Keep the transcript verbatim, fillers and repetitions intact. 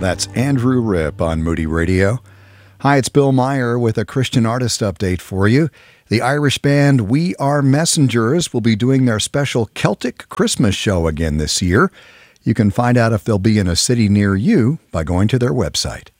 That's Andrew Ripp on Moody Radio. Hi, it's Bill Meyer with a Christian artist update for you. The Irish band We Are Messengers will be doing their special Celtic Christmas show again this year. You can find out if they'll be in a city near you by going to their website.